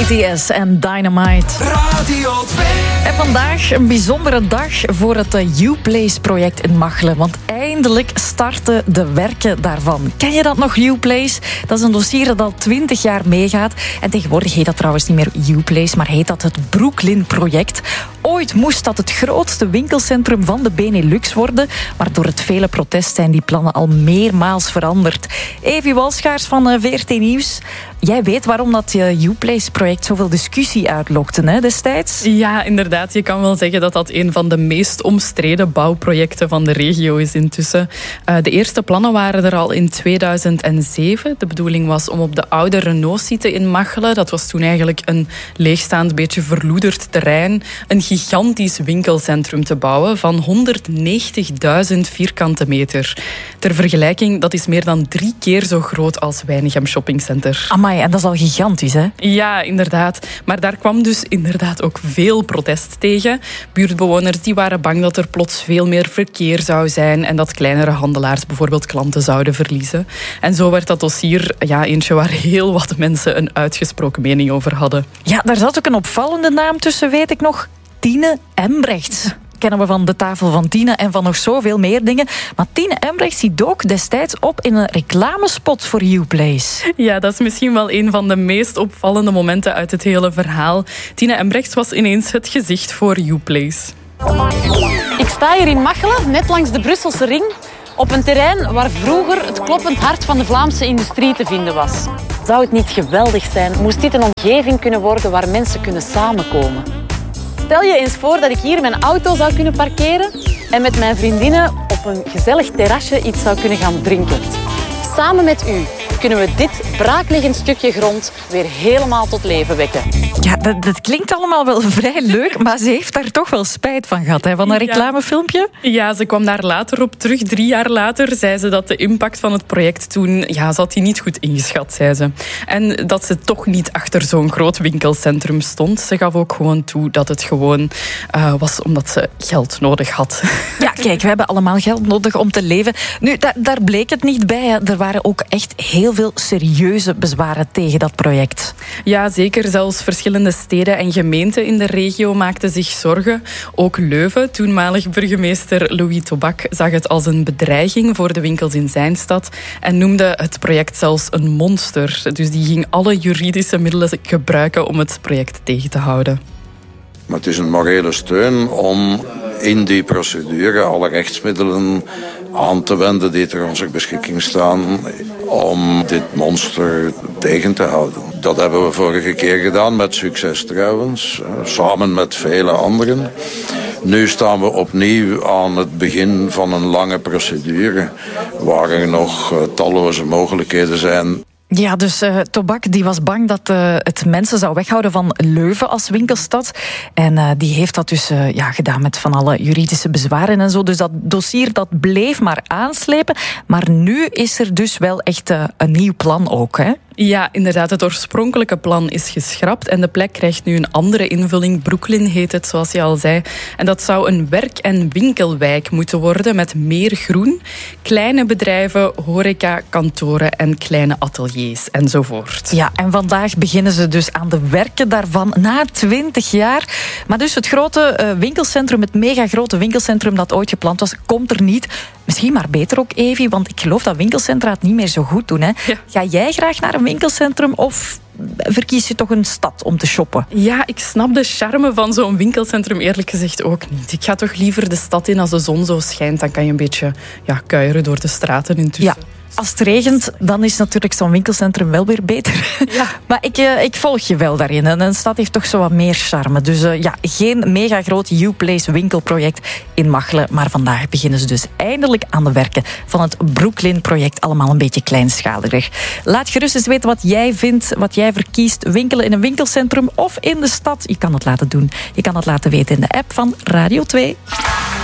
BTS en Dynamite. Radio 2. En vandaag een bijzondere dag voor het YouPlace-project in Machelen. Want eindelijk starten de werken daarvan. Ken je dat nog, YouPlace? Dat is een dossier dat al 20 jaar meegaat. En tegenwoordig heet dat trouwens niet meer YouPlace, maar heet dat het Brooklyn-project. Ooit moest dat het grootste winkelcentrum van de Benelux worden. Maar door het vele protest zijn die plannen al meermaals veranderd. Evi Walschaars van VRT Nieuws. Jij weet waarom dat YouPlace-project zoveel discussie uitlokte, hè, destijds? Ja, inderdaad. Je kan wel zeggen dat dat een van de meest omstreden bouwprojecten van de regio is intussen. De eerste plannen waren er al in 2007. De bedoeling was om op de oude Renault-site in Machelen, dat was toen eigenlijk een leegstaand, beetje verloederd terrein, een gigantisch winkelcentrum te bouwen van 190.000 vierkante meter. Ter vergelijking, dat is meer dan 3 keer zo groot als Weinigem Shoppingcenter. Amai, en dat is al gigantisch, hè? Ja, inderdaad. Maar daar kwam dus inderdaad ook veel protest tegen. Buurtbewoners die waren bang dat er plots veel meer verkeer zou zijn en dat kleinere handelaars bijvoorbeeld klanten zouden verliezen. En zo werd dat dossier eentje waar heel wat mensen een uitgesproken mening over hadden. Ja, daar zat ook een opvallende naam tussen, weet ik nog. Tine Embrechts. Kennen we van de tafel van Tine en van nog zoveel meer dingen. Maar Tine Embrechts die dook destijds op in een reclamespot voor YouPlace. Ja, dat is misschien wel een van de meest opvallende momenten uit het hele verhaal. Tine Embrechts was ineens het gezicht voor YouPlace. Ik sta hier in Machelen, net langs de Brusselse ring, op een terrein waar vroeger het kloppend hart van de Vlaamse industrie te vinden was. Zou het niet geweldig zijn, moest dit een omgeving kunnen worden waar mensen kunnen samenkomen? Stel je eens voor dat ik hier mijn auto zou kunnen parkeren en met mijn vriendinnen op een gezellig terrasje iets zou kunnen gaan drinken. Samen met u kunnen we dit braakliggend stukje grond weer helemaal tot leven wekken. Ja, dat klinkt allemaal wel vrij leuk, maar ze heeft daar toch wel spijt van gehad, hè, van een reclamefilmpje. Ja, ze kwam daar later op terug. 3 jaar later zei ze dat de impact van het project toen, ze had die niet goed ingeschat, zei ze. En dat ze toch niet achter zo'n groot winkelcentrum stond. Ze gaf ook gewoon toe dat het gewoon was omdat ze geld nodig had. Ja, kijk, we hebben allemaal geld nodig om te leven. Nu, daar bleek het niet bij. Hè. Er waren ook echt heel veel serieuze bezwaren tegen dat project. Ja, zeker. Zelfs verschillende steden en gemeenten in de regio maakten zich zorgen. Ook Leuven, toenmalig burgemeester Louis Tobak, zag het als een bedreiging voor de winkels in zijn stad en noemde het project zelfs een monster. Dus die ging alle juridische middelen gebruiken om het project tegen te houden. Maar het is een morele steun om in die procedure alle rechtsmiddelen aan te wenden die ter onze beschikking staan om dit monster tegen te houden. Dat hebben we vorige keer gedaan, met succes trouwens, samen met vele anderen. Nu staan we opnieuw aan het begin van een lange procedure waar er nog talloze mogelijkheden zijn. Ja, dus Tobak die was bang dat het mensen zou weghouden van Leuven als winkelstad. En die heeft dat dus gedaan met van alle juridische bezwaren en zo. Dus dat dossier dat bleef maar aanslepen. Maar nu is er dus wel echt een nieuw plan ook, hè? Ja, inderdaad. Het oorspronkelijke plan is geschrapt en de plek krijgt nu een andere invulling. Brooklyn heet het, zoals je al zei. En dat zou een werk- en winkelwijk moeten worden met meer groen, kleine bedrijven, horeca, kantoren en kleine ateliers enzovoort. Ja, en vandaag beginnen ze dus aan de werken daarvan na 20 jaar. Maar dus het grote winkelcentrum, het mega grote winkelcentrum dat ooit gepland was, komt er niet. Misschien maar beter ook, Evi, want ik geloof dat winkelcentra het niet meer zo goed doen. Hè? Ja. Ga jij graag naar een winkelcentrum of verkies je toch een stad om te shoppen? Ja, ik snap de charme van zo'n winkelcentrum eerlijk gezegd ook niet. Ik ga toch liever de stad in als de zon zo schijnt. Dan kan je een beetje kuieren door de straten intussen. Ja. Als het regent, dan is natuurlijk zo'n winkelcentrum wel weer beter. Ja. Maar ik volg je wel daarin. En een stad heeft toch zo wat meer charme. Dus geen mega groot YouPlace winkelproject in Machelen. Maar vandaag beginnen ze dus eindelijk aan de werken van het Brooklyn-project. Allemaal een beetje kleinschaliger. Laat gerust eens weten wat jij vindt, wat jij verkiest. Winkelen in een winkelcentrum of in de stad. Je kan het laten doen. Je kan het laten weten in de app van Radio 2.